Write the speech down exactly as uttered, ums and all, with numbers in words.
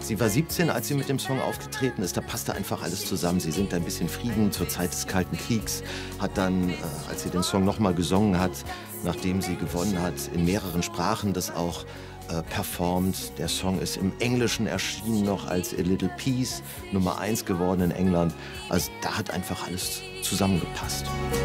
Sie war siebzehn, als sie mit dem Song aufgetreten ist. Da passte einfach alles zusammen. Sie singt ein bisschen Frieden zur Zeit des Kalten Kriegs, hat dann, äh, als sie den Song nochmal gesungen hat, nachdem sie gewonnen hat, in mehreren Sprachen das auch äh, performt. Der Song ist im Englischen erschienen noch als A Little Peace, Nummer eins geworden in England. Also da hat einfach alles zusammengepasst.